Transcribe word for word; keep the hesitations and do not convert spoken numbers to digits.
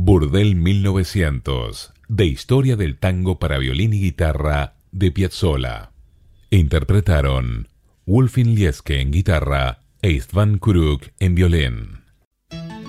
Burdel mil novecientos, de historia del tango para violín y guitarra de Piazzolla. Interpretaron Wolfgang Lieske en guitarra e István Kürük en violín.